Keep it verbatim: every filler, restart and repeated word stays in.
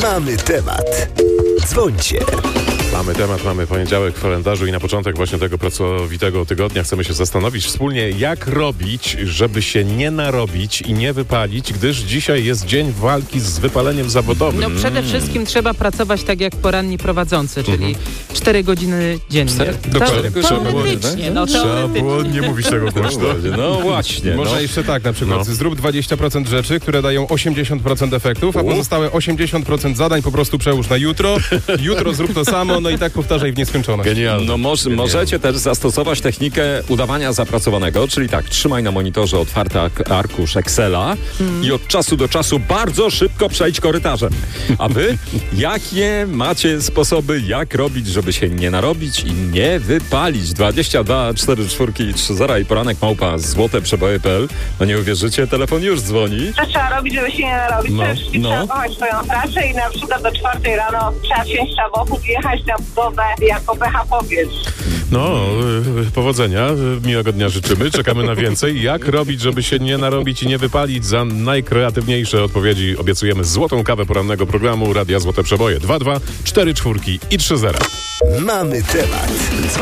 Mamy temat. Dzwońcie. Mamy temat, mamy poniedziałek w kalendarzu i na początek właśnie tego pracowitego tygodnia chcemy się zastanowić wspólnie, jak robić, żeby się nie narobić i nie wypalić, gdyż dzisiaj jest dzień walki z wypaleniem zawodowym. No przede wszystkim trzeba pracować tak jak poranni prowadzący, czyli cztery godziny dziennie. Dokładnie. To, Trzeba było- teoretycznie, no Trzeba teoretycznie. było nie mówić tego głośno. No właśnie. Można no. jeszcze tak na przykład. No. Zrób dwadzieścia procent rzeczy, które dają osiemdziesiąt procent efektów, a U. pozostałe osiemdziesiąt procent zadań po prostu przełóż na jutro. Jutro zrób to samo, no i tak powtarzaj w nieskończoność. Genialne. No moż, możecie też zastosować technikę udawania zapracowanego, czyli tak, trzymaj na monitorze otwarty ak- arkusz Excela i od czasu do czasu bardzo szybko przejdź korytarzem. A wy, jakie macie sposoby, jak robić, żeby się nie narobić i nie wypalić? dwadzieścia dwa cztery cztery trzy zero i poranek małpa złote przeboje kropka p l. No nie uwierzycie, telefon już dzwoni. Co trzeba robić, żeby się nie narobić? No, Przede wszystkim no. trzeba kochać swoją pracę i na przykład do czwartej rano trzeba wsiąść w samochód i jechać na budowę jako pechapowiec. No, y, powodzenia, y, miłego dnia życzymy, czekamy na więcej. Jak robić, żeby się nie narobić i nie wypalić? Za najkreatywniejsze odpowiedzi obiecujemy złotą kawę porannego programu Radia Złote Przeboje. dwa dwa cztery cztery i trzy zero. Mamy temat.